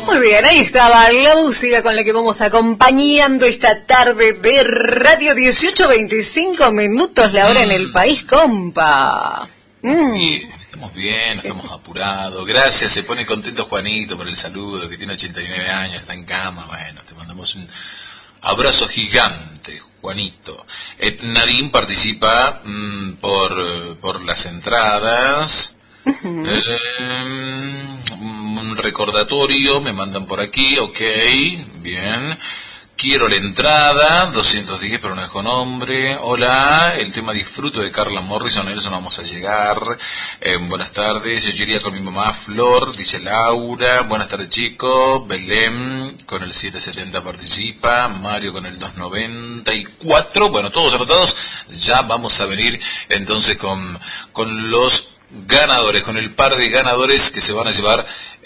Muy bien, ahí estaba la música con la que vamos acompañando esta tarde de radio. 18:25 minutos la hora en el país, compa. Bien, estamos bien, estamos apurados. Gracias, se pone contento Juanito por el saludo, que tiene 89 años, está en cama. Bueno, te mandamos un abrazo gigante, Juanito. Nadine participa por las entradas. Un recordatorio, me mandan por aquí, ok, bien. Quiero la entrada, 210, pero no es con nombre. Hola, el tema Disfruto de Carla Morrison, eso no vamos a llegar. Buenas tardes, yo iría con mi mamá Flor, dice Laura. Buenas tardes chicos, Belén con el 770 participa, Mario con el 294. Bueno, todos anotados, ya vamos a venir entonces con los ganadores, con el par de ganadores que se van a llevar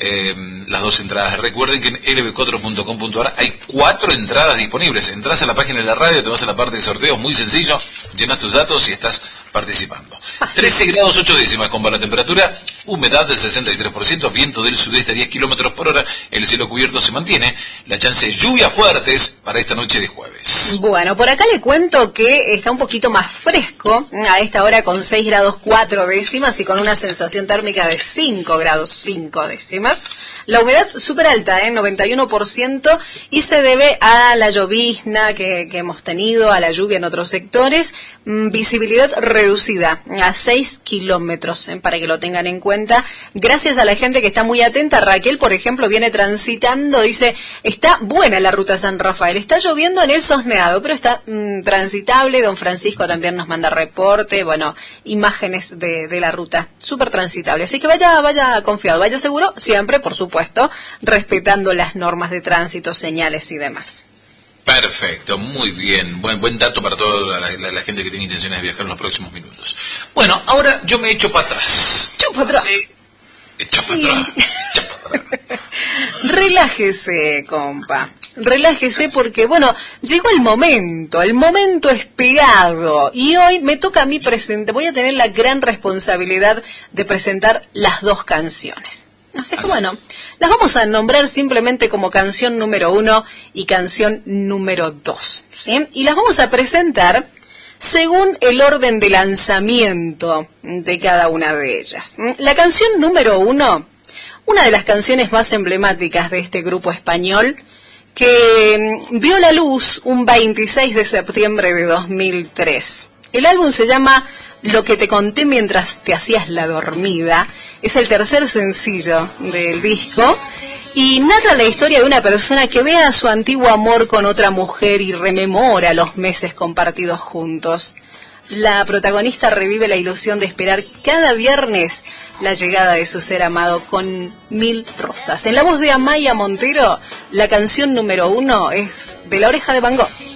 las dos entradas. Recuerden que en lb4.com.ar hay 4 entradas disponibles. Entras a la página de la radio, te vas a la parte de sorteos, muy sencillo, llenas tus datos y estás participando. 13 grados 8 décimas con la temperatura, humedad del 63%, viento del sudeste a 10 kilómetros por hora, el cielo cubierto se mantiene, la chance de lluvias fuertes para esta noche de jueves. Bueno, por acá le cuento que está un poquito más fresco a esta hora con 6 grados 4 décimas y con una sensación térmica de 5 grados 5 décimas. La humedad súper alta, 91%, y se debe a la llovizna que hemos tenido, a la lluvia en otros sectores. Visibilidad reducida a 6 kilómetros, para que lo tengan en cuenta. Gracias a la gente que está muy atenta. Raquel, por ejemplo, viene transitando, dice, está buena la ruta San Rafael, está lloviendo en el Sosneado, pero está transitable. Don Francisco también nos manda reporte, bueno, imágenes de la ruta, súper transitable. Así que vaya confiado, vaya seguro, siempre, por supuesto, respetando las normas de tránsito, señales y demás. Perfecto, muy bien. Buen dato para toda la gente que tiene intenciones de viajar en los próximos minutos. Bueno, ahora yo me echo para atrás. Echo para atrás. Sí. Echo para atrás. Relájese, compa. Relájese porque, bueno, llegó el momento esperado. Y hoy me toca a mí presentar, voy a tener la gran responsabilidad de presentar las dos canciones. Así que bueno, las vamos a nombrar simplemente como canción número 1 y canción número 2, ¿sí? Y las vamos a presentar según el orden de lanzamiento de cada una de ellas. La canción número 1, una de las canciones más emblemáticas de este grupo español, que vio la luz un 26 de septiembre de 2003. El álbum se llama Lo que te conté mientras te hacías la dormida, es el tercer sencillo del disco y narra la historia de una persona que ve a su antiguo amor con otra mujer y rememora los meses compartidos juntos. La protagonista revive la ilusión de esperar cada viernes la llegada de su ser amado con 1000 rosas. En la voz de Amaya Montero, la canción número 1 es De la Oreja de Van Gogh.